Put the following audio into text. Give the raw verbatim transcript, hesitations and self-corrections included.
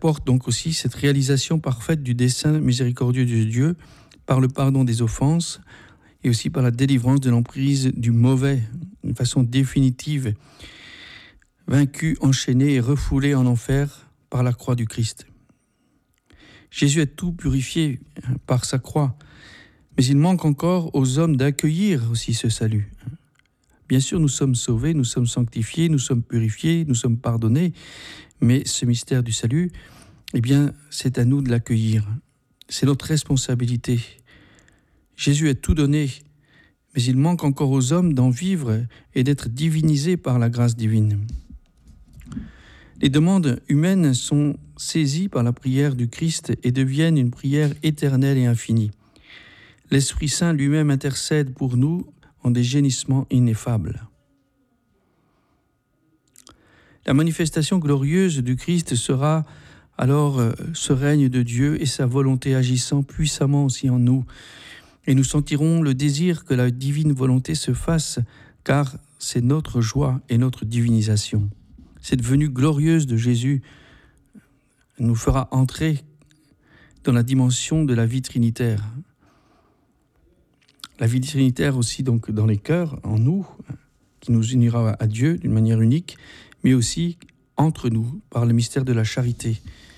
apporte donc aussi cette réalisation parfaite du dessein miséricordieux de Dieu par le pardon des offenses et aussi par la délivrance de l'emprise du mauvais, d'une façon définitive, vaincu, enchaîné et refoulé en enfer par la croix du Christ. Jésus a tout purifié par sa croix, mais il manque encore aux hommes d'accueillir aussi ce salut. Bien sûr, nous sommes sauvés, nous sommes sanctifiés, nous sommes purifiés, nous sommes pardonnés, mais ce mystère du salut, eh bien, c'est à nous de l'accueillir. C'est notre responsabilité. Jésus a tout donné, mais il manque encore aux hommes d'en vivre et d'être divinisés par la grâce divine. Les demandes humaines sont saisies par la prière du Christ et deviennent une prière éternelle et infinie. L'Esprit Saint lui-même intercède pour nous en des gémissements ineffables. La manifestation glorieuse du Christ sera alors euh, ce règne de Dieu et sa volonté agissant puissamment aussi en nous. Et nous sentirons le désir que la divine volonté se fasse, car c'est notre joie et notre divinisation. Cette venue glorieuse de Jésus nous fera entrer dans la dimension de la vie trinitaire. La vie trinitaire aussi donc dans les cœurs, en nous, qui nous unira à Dieu d'une manière unique, mais aussi entre nous par le mystère de la charité.